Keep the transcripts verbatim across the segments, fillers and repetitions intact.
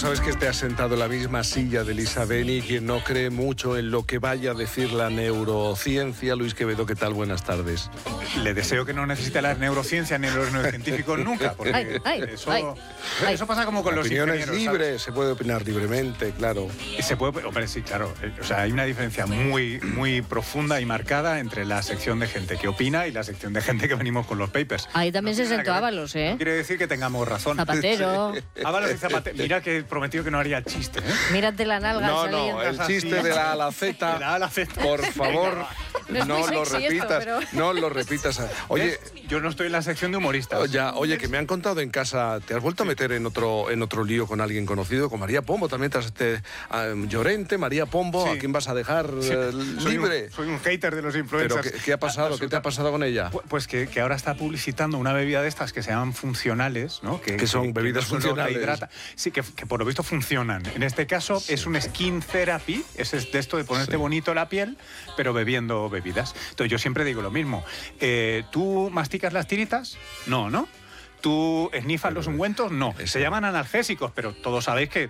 sabes que te has sentado en la misma silla de Elisa Beni, quien no cree mucho en lo que vaya a decir la neurociencia. Luis Quevedo, ¿qué tal? Buenas tardes. Le deseo que no necesite las neurociencias ni los neurocientíficos nunca, porque ay, ay, eso, ay, ay. eso pasa como con La los opinión ingenieros. es libre, ¿sabes? se puede opinar libremente, claro. Y se puede, hombre, sí, claro. O sea, hay una diferencia muy, muy profunda y marcada entre la sección de gente que opina y la sección de gente que venimos con los papers. Ahí también No se tiene sentó nada que ver. Ábalos, ¿eh? No quiere decir que tengamos razón. Zapatero. Ábalos y Zapatero. Mira que he prometido que no haría chiste, ¿eh? Mírate la nalga No, saliendo. no, el así. chiste de la A a la Z, De la A a la Z. por favor, No es no muy lo sexy esto, repitas, pero- no lo repitas. Oye, ¿Ves? Yo no estoy en la sección de humoristas. ya, oye, que me han contado en casa, ¿te has vuelto a meter en otro en otro lío con alguien conocido? Con María Pombo también, te has, te, a, Llorente, María Pombo, Sí. ¿a quién vas a dejar Sí, eh, soy libre? Un, soy un hater de los ¿Pero influencers. qué, qué ha pasado? ¿Qué te ha pasado con ella? Pu- Pues que, que ahora está publicitando una bebida de estas que se llaman funcionales, ¿no? Que, ¿Qué son bebidas no solo funcionales? rehidrata- Sí, que, que por lo visto funcionan. En este caso es un skin therapy, es de esto de ponerte Sí. bonito la piel, pero bebiendo bebidas. Entonces yo siempre digo lo mismo. Eh, ¿Tú masticas las tiritas? No, ¿no? ¿Tú esnifas los ungüentos? No. Eso. Se llaman analgésicos, pero todos sabéis que...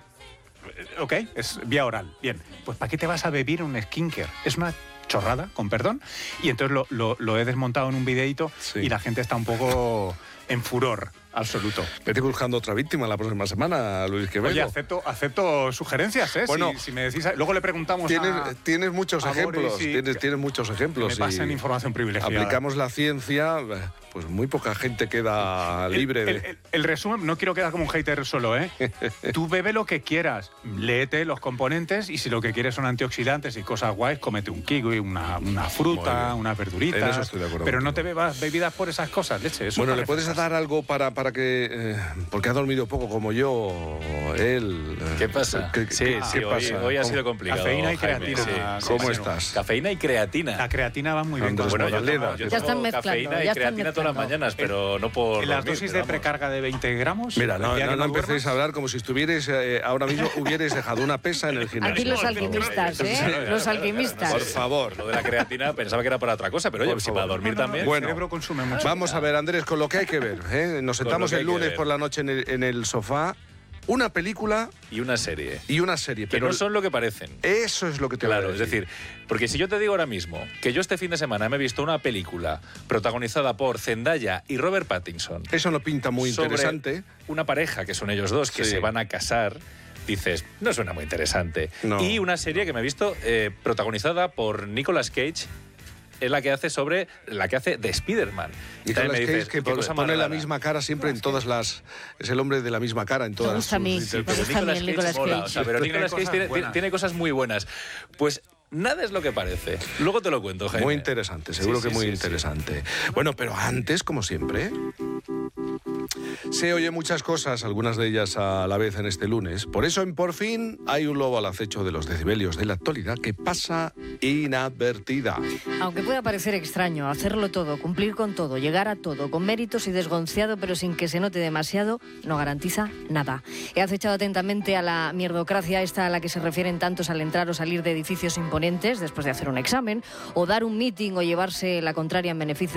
Ok, es vía oral. Bien, pues ¿para qué te vas a beber un skincare? Es una chorrada, con perdón. Y entonces lo, lo- lo he desmontado en un videíto Sí. y la gente está un poco en furor absoluto. Vete buscando otra víctima la próxima semana, Luis Quevedo. Oye, acepto, acepto sugerencias, ¿eh? Bueno, si, si me decís... Luego le preguntamos Tienes, a... tienes muchos a ejemplos, Boris y- tienes, tienes muchos que ejemplos. me pasen y información privilegiada. aplicamos la ciencia, pues muy poca gente queda libre el, de... el- el- el resumen, no quiero quedar como un hater solo, ¿eh? Tú bebe lo que quieras, léete los componentes y si lo que quieres son antioxidantes y cosas guays, cómete un kiwi, una, una Muy fruta, bien. unas verduritas. En eso estoy de acuerdo Pero no contigo. te bebas bebidas por esas cosas, leche. Eso Bueno, ¿le parece puedes fácil. dar algo para, para que... eh, porque ha dormido poco como yo, él... eh, ¿Qué pasa? ¿Qué, sí, qué- sí, qué hoy, pasa? hoy ha ¿Cómo- sido complicado. Cafeína y Jaime, creatina. sí. ¿Cómo Sí, estás? Cafeína y creatina. La creatina va muy bien. Andrés con Bueno, yo Magdalena. tomo, yo Ya están tomo mezclando, cafeína ya y están creatina todas las mezclando. mañanas, pero no por En las dormir, dosis pero de vamos. precarga de veinte gramos. Mira, el no, día no, que no empecéis duermas, a hablar como si estuvierais eh, ahora mismo hubierais dejado una pesa en el gimnasio. Aquí los alquimistas, ¿eh? Los alquimistas. Por favor. Lo de la creatina pensaba que era para otra cosa, pero oye, Por si favor. para dormir no, no, también. El Bueno, cerebro consume mucho. Vamos a ver, Andrés, con lo que hay que ver. ¿eh? Nos Con sentamos lo que el hay que lunes ver. por la noche en el, en el sofá, una película Y una serie. y una serie. Que Pero no son lo que parecen. eso es lo que te voy a Claro, es decir, porque si yo te digo ahora mismo que yo este fin de semana me he visto una película protagonizada por Zendaya y Robert Pattinson Eso no pinta muy sobre interesante. una pareja que son ellos dos que Sí. se van a casar, dices, no suena muy interesante. No. Y una serie que me he visto eh, protagonizada por Nicolas Cage, es la que hace sobre la que hace de Spider-Man. Y también me Nicolas dices, Cage, que qué pone, cosa más pone la rara. misma cara siempre en todas las... Es el hombre de la misma cara en todas Me gusta a mí, sus sí, me Pero gusta a mí el Nicolas mola, Cage. o sea, pero Tiene Nicolas Cage cosas tiene, buenas. tiene cosas muy buenas. Pues nada es lo que parece. Luego te lo cuento, Jaime. Muy interesante, seguro Sí, que sí, muy sí, interesante. Bueno, pero antes, como siempre, se oye muchas cosas, algunas de ellas a la vez en este lunes. Por eso, en Por Fin, hay un lobo al acecho de los decibelios de la actualidad que pasa inadvertida. Aunque pueda parecer extraño, hacerlo todo, cumplir con todo, llegar a todo, con méritos y desgonciado, pero sin que se note demasiado, no garantiza nada. He acechado atentamente a la mierdocracia, esta a la que se refieren tantos al entrar o salir de edificios imponentes después de hacer un examen, o dar un meeting o llevarse la contraria en beneficio